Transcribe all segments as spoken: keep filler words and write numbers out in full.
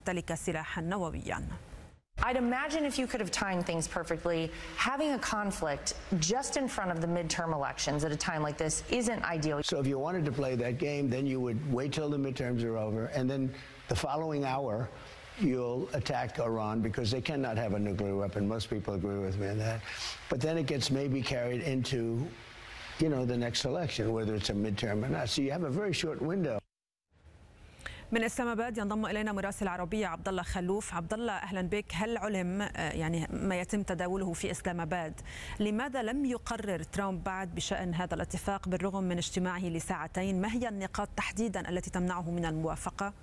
تمتلك سلاحا نوويا. I'd imagine if you could have timed things perfectly, having a conflict just in front of the midterm elections at a time like this isn't ideal. So if you wanted to play that game, then you would wait till the midterms are over, and then the following hour, you'll attack Iran because they cannot have a nuclear weapon. Most people agree with me on that. But then it gets maybe carried into, you know, the next election, whether it's a midterm or not. So you have a very short window. من اسلام اباد ينضم الينا مراسل عربيه عبد الله خلوف. عبد الله اهلا بك. هل علم يعني ما يتم تداوله في اسلام اباد؟ لماذا لم يقرر ترامب بعد بشان هذا الاتفاق بالرغم من اجتماعه لساعتين؟ ما هي النقاط تحديدا التي تمنعه من الموافقه؟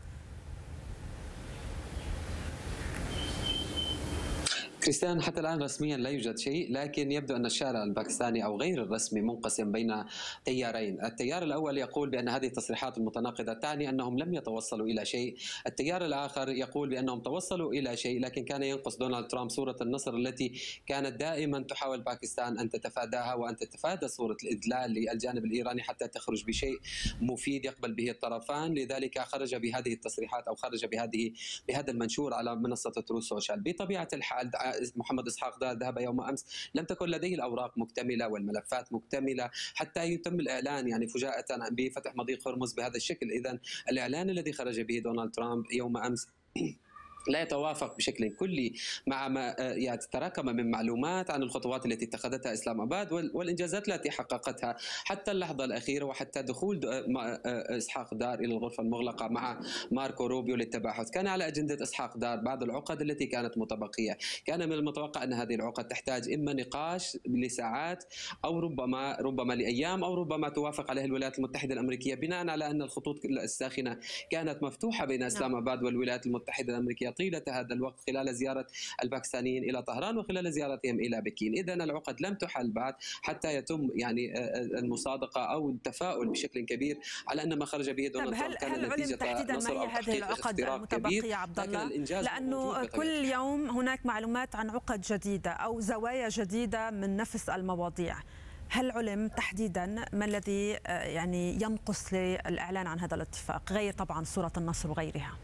كريستيان، حتى الآن رسميا لا يوجد شيء، لكن يبدو أن الشارع الباكستاني أو غير الرسمي منقسم بين تيارين. التيار الأول يقول بأن هذه التصريحات المتناقضة تعني أنهم لم يتوصلوا إلى شيء. التيار الآخر يقول بأنهم توصلوا إلى شيء، لكن كان ينقص دونالد ترامب صورة النصر التي كانت دائما تحاول باكستان أن تتفاداها وأن تتفادى صورة الإدلال للجانب الإيراني حتى تخرج بشيء مفيد يقبل به الطرفان. لذلك خرج بهذه التصريحات أو خرج بهذه بهذا المنشور على منصة ترو سوشيال. بطبيعة الحال محمد إسحاق دار ذهب يوم أمس، لم تكن لديه الأوراق مكتملة والملفات مكتملة حتى يتم الإعلان يعني فجاءة بفتح مضيق هرمز بهذا الشكل. إذن الإعلان الذي خرج به دونالد ترامب يوم أمس لا يتوافق بشكل كلي مع ما يعني تراكم من معلومات عن الخطوات التي اتخذتها اسلام اباد والانجازات التي حققتها حتى اللحظه الاخيره، وحتى دخول اسحاق دار الى الغرفه المغلقه مع ماركو روبيو للتباحث. كان على اجنده اسحاق دار بعض العقد التي كانت متبقيه. كان من المتوقع ان هذه العقد تحتاج اما نقاش لساعات او ربما ربما لايام او ربما توافق عليه الولايات المتحده الامريكيه، بناء على ان الخطوط الساخنه كانت مفتوحه بين اسلام اباد والولايات المتحده الامريكيه طيلة هذا الوقت خلال زيارة الباكستانيين إلى طهران وخلال زيارتهم إلى بكين. إذن العقد لم تحل بعد حتى يتم يعني المصادقة أو التفاؤل بشكل كبير على أن ما خرج به دونالد ترامب كان نتيجة نصر أو هذه العقد المتبقية عبد الله؟ لأنه كل يوم هناك معلومات عن عقد جديدة أو زوايا جديدة من نفس المواضيع. هل علم تحديدا ما الذي يعني ينقص للإعلان عن هذا الاتفاق غير طبعا صورة النصر وغيرها؟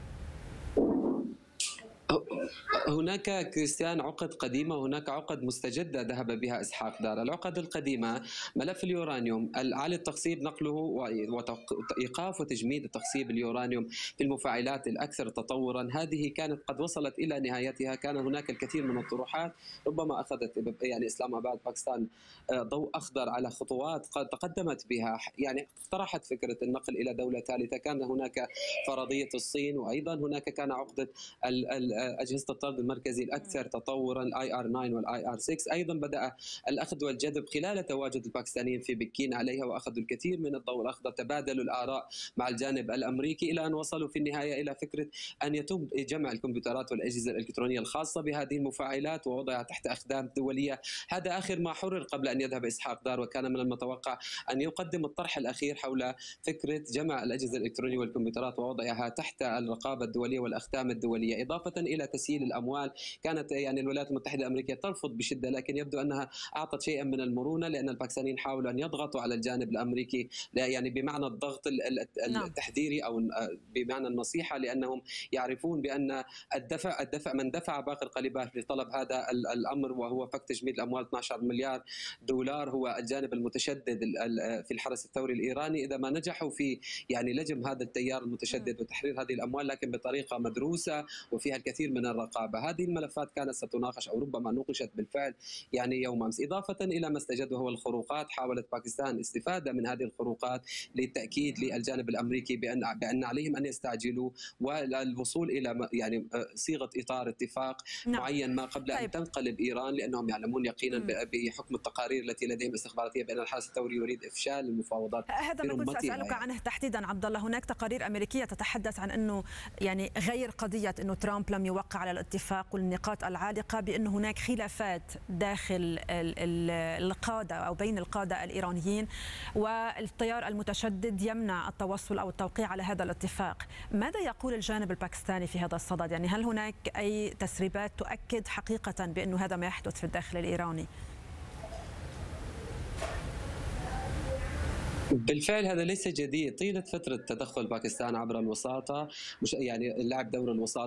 هناك كريستيان عقد قديمة وهناك عقد مستجدة ذهب بها إسحاق دار. العقد القديمة ملف اليورانيوم العالي التخصيب نقله وإيقاف وتجميد تخصيب اليورانيوم في المفاعلات الأكثر تطورا، هذه كانت قد وصلت إلى نهايتها. كان هناك الكثير من الطروحات، ربما أخذت يعني إسلام أباد باكستان ضوء أخضر على خطوات قد تقدمت بها، يعني اقترحت فكرة النقل إلى دولة ثالثة. كان هناك فرضية الصين، وأيضا هناك كان عقدة أجهزة الطرد المركزي الأكثر تطورا الاي ار تسعة والاي ار ستة. أيضا بدأ الأخذ والجذب خلال تواجد الباكستانيين في بكين عليها، وأخذوا الكثير من الضوء الأخضر، تبادلوا الآراء مع الجانب الأمريكي إلى أن وصلوا في النهاية إلى فكرة أن يتم جمع الكمبيوترات والأجهزة الإلكترونية الخاصة بهذه المفاعلات ووضعها تحت أخدام دولية. هذا آخر ما حرر قبل أن يذهب إسحاق دار، وكان من المتوقع أن يقدم الطرح الأخير حول فكرة جمع الأجهزة الإلكترونية والكمبيوترات ووضعها تحت الرقابة الدولية والأختام الدولية، إضافة إلى تسييل الأموال. كانت يعني الولايات المتحدة الأمريكية ترفض بشدة، لكن يبدو أنها أعطت شيئا من المرونة، لأن الباكستانيين حاولوا أن يضغطوا على الجانب الأمريكي يعني بمعنى الضغط التحذيري أو بمعنى النصيحة، لأنهم يعرفون بأن الدفع الدفع من دفع باقر قليباف لطلب هذا الأمر وهو فك تجميد الأموال اثني عشر مليار دولار هو الجانب المتشدد في الحرس الثوري الإيراني. إذا ما نجحوا في يعني لجم هذا التيار المتشدد وتحرير هذه الأموال لكن بطريقة مدروسة وفيها الكثير من الرقابة، هذه الملفات كانت ستناقش أو ربما نوقشت بالفعل يعني يوم أمس. إضافة إلى ما استجد وهو الخروقات، حاولت باكستان الاستفادة من هذه الخروقات للتأكيد للجانب الأمريكي بأن بأن عليهم أن يستعجلوا والوصول إلى يعني صيغة إطار اتفاق نعم. معين ما قبل طيب. أن تنقلب إيران، لأنهم يعلمون يقينا بحكم التقارير التي لديهم استخباراتية بأن الحرس الثوري يريد إفشال المفاوضات. هذا ما كنت سأسألك عنه تحديدا عبد الله. هناك تقارير أمريكية تتحدث عن أنه يعني غير قضية أنه ترامب لم يوقع على الاتفاق والنقاط العالقة، بأن هناك خلافات داخل القادة أو بين القادة الإيرانيين، والتيار المتشدد يمنع التوصل أو التوقيع على هذا الاتفاق. ماذا يقول الجانب الباكستاني في هذا الصدد؟ يعني هل هناك أي تسريبات تؤكد حقيقة بأن هذا ما يحدث في الداخل الإيراني؟ بالفعل هذا ليس جديد، طيلة فترة تدخل باكستان عبر الوساطة، مش يعني لعب دور الوساطة